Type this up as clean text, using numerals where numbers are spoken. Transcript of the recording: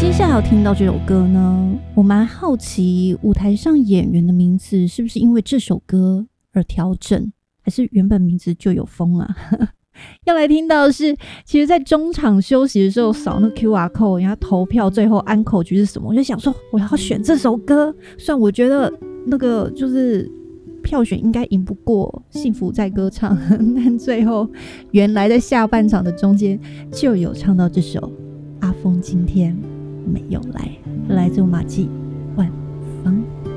接下来要听到这首歌呢，我蛮好奇舞台上演员的名字是不是因为这首歌而调整，还是原本名字就有风啊？要来听到的是，其实在中场休息的时候扫那个 QR code， 人家投票最后安口曲是什么，我就想说我要选这首歌，虽然我觉得那个就是票选应该赢不过幸福在歌唱，但最后原来在下半场的中间就有唱到这首阿峰今天没有来，来自马季。